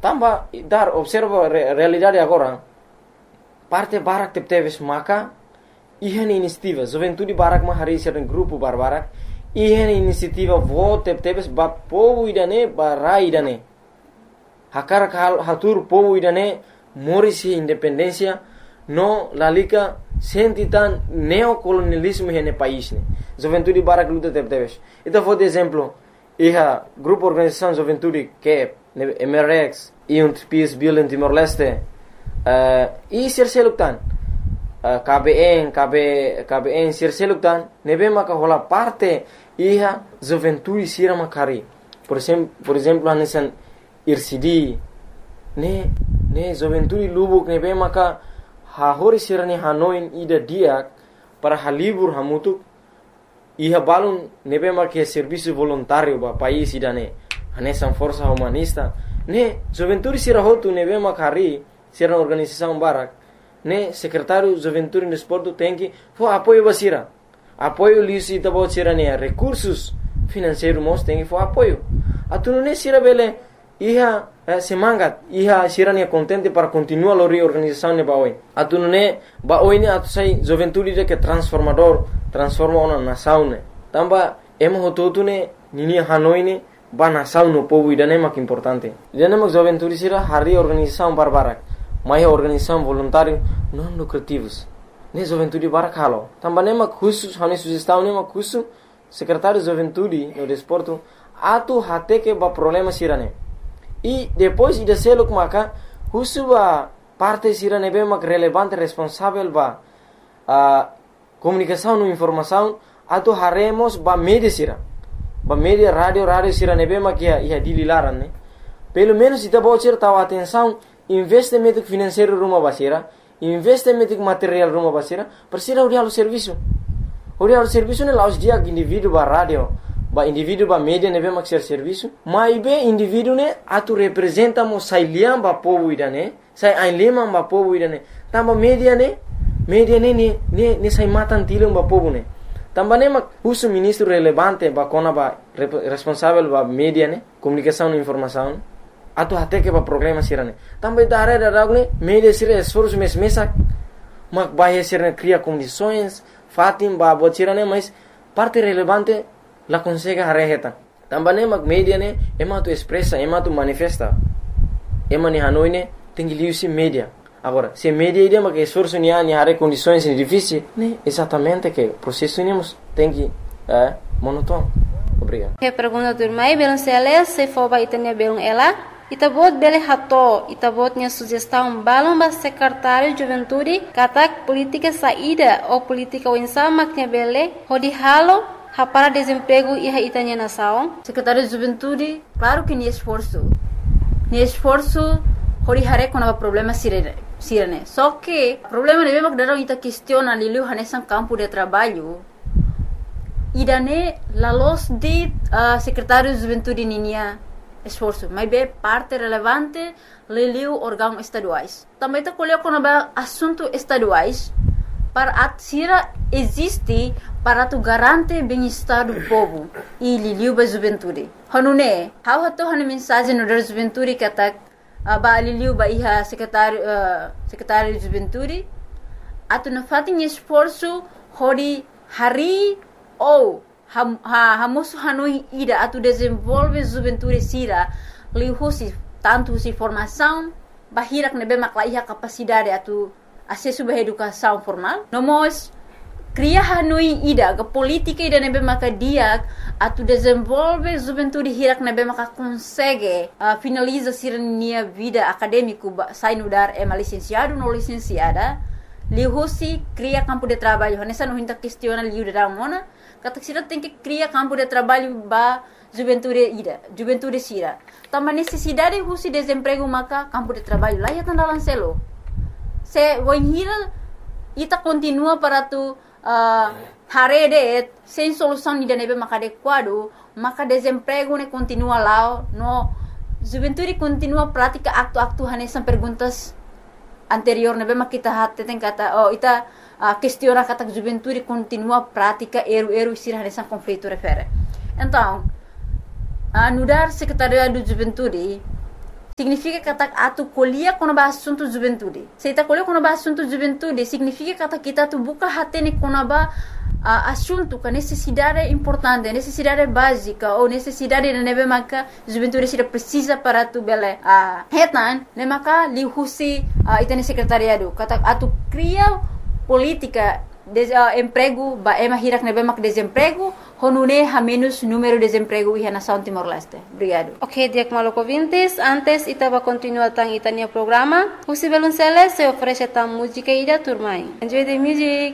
Tambah dar observa realidade agora. Parte barak teves maka ihan inisiativa. Juventude barak mahari serem grupo barbarak. Ihan inisiativa vote teves ba povo idane ba rai idane. Hakar hatur povo idane morisi independência no lalika sentitan neocolonialismo hene país ne. Juventude barak luta teves. Então vou de exemplo. Iha grupo organização Juventude que MRX e Peace Building in Timor-Leste e Sirseluktan KBN Sirseluktan nebe maka hola parte iha Juventude sira makari por exemplo anesan IRCD ne Juventude Lubuk nebe maka hahori sirani Hanoi ida diak para halibur hamutuk iha balun nebe maka serviço voluntário ba país idane anesan força humanista ne Juventude sira hotu nebe makari sira organização barak ne secretário Juventude no esporte tem que for apoio basira apoio lisi tabo sira ne recursos financeiros mos tem que for apoio atunu ne sira bele iha semangat iha sira ne contente para continuar a reorganização ne baoi atunu ne baoi ne atu sai Juventude de que transforma uma nação ne tamba emo hototu ne nini Hanoi ne ba nação no povo idane mak importante idane mak Juventude sira hari organização barbarak mai organização voluntário não lucrativos ne Juventude barak halo tamba ne mak khusus hani sugestão ne mak khusus secretário Juventude no desporto atu hate que ba problema sira ne e depois ida seluk maka khusus ba parte sira ne be mak relevante responsável ba comunicação no informação atu haremos ba media sira ba media radio sira nebe makia ia dililaran ne pelo menos ita bocer tahu atenção investimento financeiro rumah basira investimento material rumah basira persira urialo serviço ne laus dia indivíduo ba radio ba indivíduo ba media nebe mak ser serviço mai be indivíduo ne atu representa mo sai liam ba povo idane sai ainlema ba povo idane tamba media ne sai matan tilung ba povo ne também mak uso ministro relevante ba kona ba responsável ba media ne comunicação e informação atu até que ba problema sirane também da área da ne media sira esforço mesak mak bahia sirane cria condições fatim ba botirane mas parte relevante la consegue hareheta também mak media ne ema tu expressa ema tu manifesta ema ni Hanoi ne tengi liusi media. Agora, se media ideia que esforço ni hare condições difíceis, né? Exatamente que o processo tem que monótono. Obrigado. Que pergunta turmai belum seles se for ba itanya belum ela, itabot bele hato, itabotnya sugestão balão ba secretário juventude, katak política saída ou política winsa maknya bele, hodi halo para desemprego e itanya nação. Secretário de juventude, claro que ni esforço hori hare kona problema sirene. Só que problema de mesmo que darão ita questiona lilu hanesan campo de trabalho. Idane la los de secretário de juventude ninia esforço, mas be parte relevante lilu órgãos estaduais. Também tá colher kona assunto estaduais para atsira existe para tu garante bem-estar do povo e lilu ba juventude. Hanune, how hato hane mensagem no da juventude que atak ba liliu ba iha secretário de juventude atu na fatin esforço hori hari ou hamosu Hanoi ida atu desenvolve juventude sira lihusi tanto si formação bahirak nebe makla iha capacidade atu acesso ba educação formal nomos cria Hanoi ida ga política ida nebe maka diak atu desenvolve juventude hirak nebe maka consegue finaliza sirania vida acadêmico sai no dar licenciado no licenciada lihusi cria campo de trabalho nessa no hinta questiona liu da mona kata sira tem que cria campo de trabalho ba juventude sira tama necessidade husi desemprego maka campo de trabalho lá ya tandalan selo se voinhira ita continua para tu harede sem solução ni nebe maka adequado maka desemprego ne continua lá no juventude continua prática aktu hanesan perguntas anterior nebe maka kita hatte ten kata ita questiona kata juventude continua prática eru sira hanesan conflito refere então no dar secretariado de juventude significa que atu colher quando ba assunto juventude. Se ita colher quando ba assunto juventude, significa que kita tu buka hatene quando ba assunto que necessidade importante, necessidade básica ou necessidade de nebe maka juventude sira precisa para tu bele hetan, ne maka li husi itane secretariado. Kata atu cria política emprego ba ema hirak nebe mak desemprego honune ha menos número de desemprego iha nação Timor-Leste. Obrigado. Ok, Diak Maloko Vintes, antes itaba continua tang itania programa. Husi Belunceles se oferece tam música ida turmai. Enjoy the music.